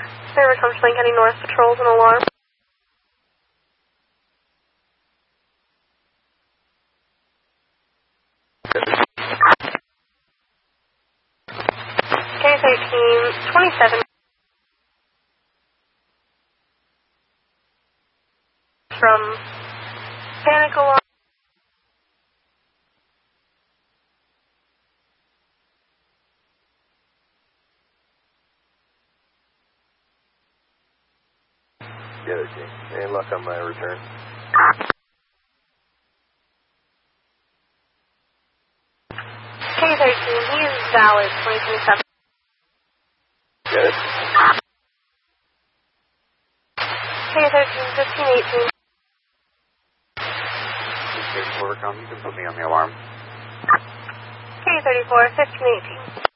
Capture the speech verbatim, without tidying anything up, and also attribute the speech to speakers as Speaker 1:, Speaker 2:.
Speaker 1: River Counseling heading north, patrols and alarm. K thirteen, twenty-seven. From panic alarm.
Speaker 2: The other team. Any luck on my return?
Speaker 1: K thirteen, he is valid, twenty twenty-seven.
Speaker 2: Get it?
Speaker 1: K thirteen, fifteen eighteen.
Speaker 2: Overcome, you can put me on the alarm.
Speaker 1: K thirty-four, fifteen eighteen.